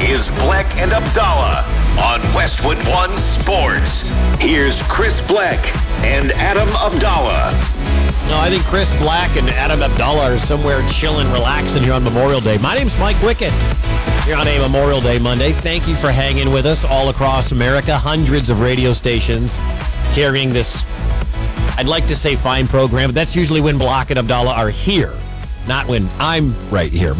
is Black and Abdallah on Westwood One Sports. Here's Chris Black and Adam Abdallah. No, I think Chris Black and Adam Abdallah are somewhere chilling, relaxing here on Memorial Day. My name's Mike Wickett. Here on a Memorial Day Monday. Thank you for hanging with us all across America. Hundreds of radio stations carrying this, I'd like to say fine program, but that's usually when Black and Abdallah are here, not when I'm right here.